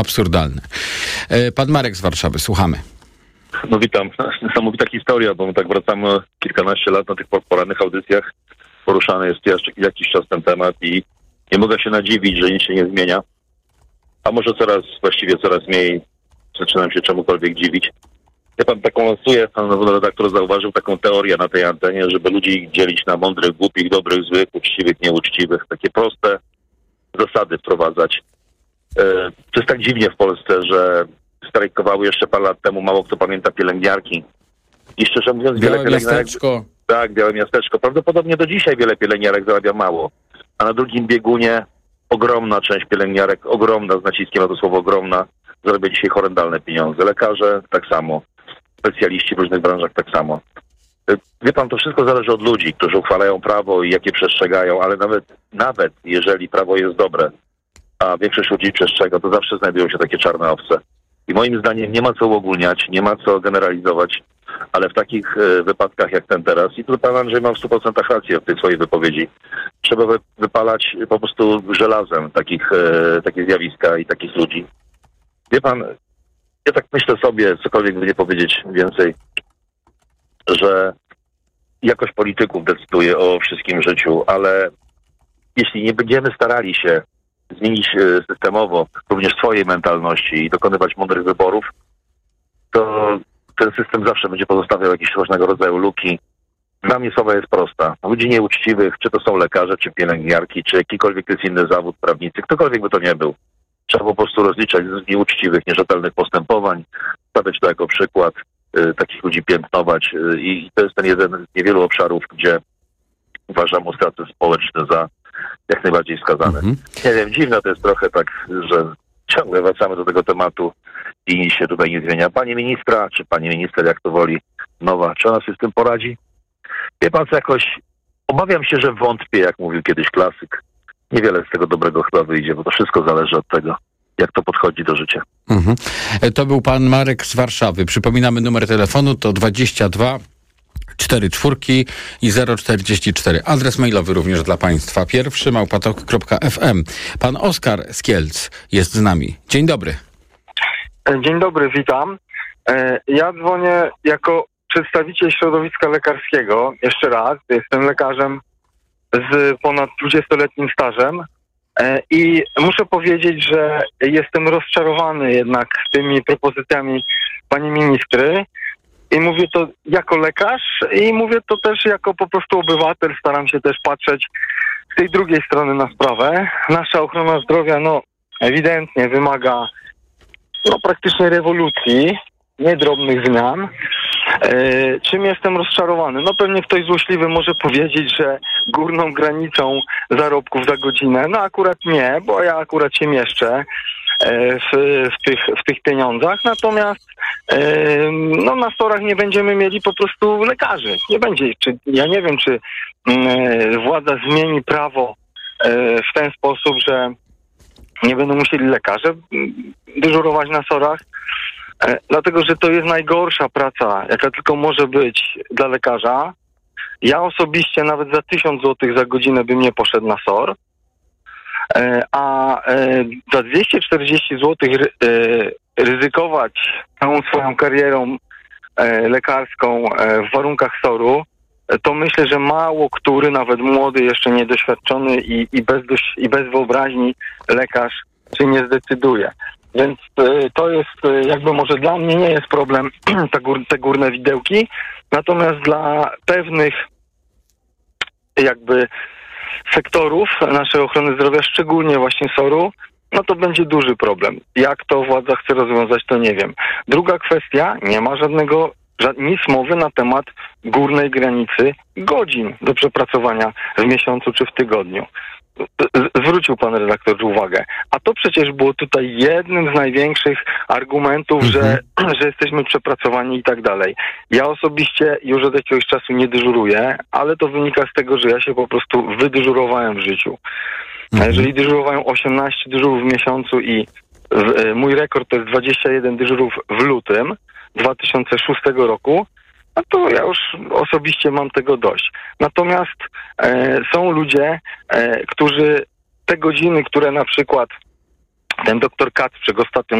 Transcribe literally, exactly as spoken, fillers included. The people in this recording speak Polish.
absurdalne. E, pan Marek z Warszawy, słuchamy. No witam. Niesamowita historia, bo my tak wracamy kilkanaście lat na tych porannych audycjach. Poruszany jest jeszcze jakiś czas ten temat i nie mogę się nadziwić, że nic się nie zmienia. A może coraz, właściwie coraz mniej zaczynam się czemukolwiek dziwić. Ja pan taką lansuję, pan redaktor zauważył taką teorię na tej antenie, żeby ludzi dzielić na mądrych, głupich, dobrych, złych, uczciwych, nieuczciwych. Takie proste zasady wprowadzać. To jest tak dziwnie w Polsce, że strajkowały jeszcze parę lat temu, mało kto pamięta pielęgniarki. I szczerze mówiąc, Białe wiele pielęgniarek... miasteczko. Tak, białe miasteczko. Prawdopodobnie do dzisiaj wiele pielęgniarek zarabia mało. A na drugim biegunie ogromna część pielęgniarek, ogromna, z naciskiem na to słowo ogromna, zarabia dzisiaj horrendalne pieniądze. Lekarze tak samo. Specjaliści w różnych branżach tak samo. Wie pan, to wszystko zależy od ludzi, którzy uchwalają prawo i jakie przestrzegają, ale nawet, nawet jeżeli prawo jest dobre, a większość ludzi przestrzega, to zawsze znajdują się takie czarne owce. I moim zdaniem nie ma co uogólniać, nie ma co generalizować, ale w takich e, wypadkach jak ten teraz, i tu pan Andrzej ma w stu procentach rację w tej swojej wypowiedzi, trzeba wy, wypalać po prostu żelazem takich, e, takie zjawiska i takich ludzi. Wie pan, ja tak myślę sobie, cokolwiek by nie powiedzieć więcej, że jakość polityków decyduje o wszystkim życiu, ale jeśli nie będziemy starali się zmienić systemowo również swojej mentalności i dokonywać mądrych wyborów, to ten system zawsze będzie pozostawiał jakieś różnego rodzaju luki. Dla mnie słowa jest prosta. Ludzi nieuczciwych, czy to są lekarze, czy pielęgniarki, czy jakikolwiek jest inny zawód, prawnicy, ktokolwiek by to nie był. Trzeba po prostu rozliczać z nieuczciwych, nierzetelnych postępowań, stawiać to jako przykład, y, takich ludzi piętnować y, i to jest ten jeden z niewielu obszarów, gdzie uważam ostracyzm społeczny za jak najbardziej wskazany. Mhm. Nie wiem, dziwne to jest trochę tak, że ciągle wracamy do tego tematu i nic się tutaj nie zmienia. Pani ministra, czy pani minister, jak to woli, nowa, czy ona sobie z tym poradzi? Wie pan co, jakoś obawiam się, że wątpię, jak mówił kiedyś klasyk. Niewiele z tego dobrego chyba wyjdzie, bo to wszystko zależy od tego, jak to podchodzi do życia. Mhm. To był pan Marek z Warszawy. Przypominamy numer telefonu, to dwadzieścia dwa cztery cztery i zero czterdzieści cztery. Adres mailowy również dla państwa. Pierwszy małpatok kropka f m. Pan Oskar z Kielc jest z nami. Dzień dobry. Dzień dobry, witam. Ja dzwonię jako przedstawiciel środowiska lekarskiego. Jeszcze raz, jestem lekarzem z ponad dwudziestoletnim stażem i muszę powiedzieć, że jestem rozczarowany jednak tymi propozycjami pani ministry. I mówię to jako lekarz i mówię to też jako po prostu obywatel. Staram się też patrzeć z tej drugiej strony na sprawę. Nasza ochrona zdrowia, no, ewidentnie wymaga no, praktycznie rewolucji, nie drobnych zmian. E, czym jestem rozczarowany? No pewnie ktoś złośliwy może powiedzieć, że górną granicą zarobków za godzinę. No akurat nie, bo ja akurat się mieszczę w, w, tych, w tych pieniądzach. Natomiast e, no, na storach nie będziemy mieli po prostu lekarzy. Nie będzie. Czy, ja nie wiem, czy e, władza zmieni prawo e, w ten sposób, że nie będą musieli lekarze dyżurować na sorach. E, dlatego, że to jest najgorsza praca, jaka tylko może być dla lekarza. Ja osobiście nawet za tysiąc złotych za godzinę bym nie poszedł na SOR. A za dwieście czterdzieści złotych ryzykować całą swoją karierą lekarską w warunkach soru, to myślę, że mało który, nawet młody, jeszcze niedoświadczony i, i, bez, i bez wyobraźni lekarz się nie zdecyduje. Więc to jest jakby może dla mnie nie jest problem te, gór, te górne widełki, natomiast dla pewnych jakby sektorów naszej ochrony zdrowia, szczególnie właśnie soru, no to będzie duży problem. Jak to władza chce rozwiązać, to nie wiem. Druga kwestia, nie ma żadnego, ża- nic mowy na temat górnej granicy godzin do przepracowania w miesiącu czy w tygodniu. Zwrócił pan redaktor uwagę. A to przecież było tutaj jednym z największych argumentów, mhm. że, że jesteśmy przepracowani i tak dalej. Ja osobiście już od jakiegoś czasu nie dyżuruję, ale to wynika z tego, że ja się po prostu wydyżurowałem w życiu. Mhm. Jeżeli dyżurowałem osiemnaście dyżurów w miesiącu i w, mój rekord to jest dwadzieścia jeden dyżurów w lutym dwa tysiące szóstego roku, no to ja już osobiście mam tego dość. Natomiast e, są ludzie, e, którzy te godziny, które na przykład ten doktor Kacprzyk ostatnio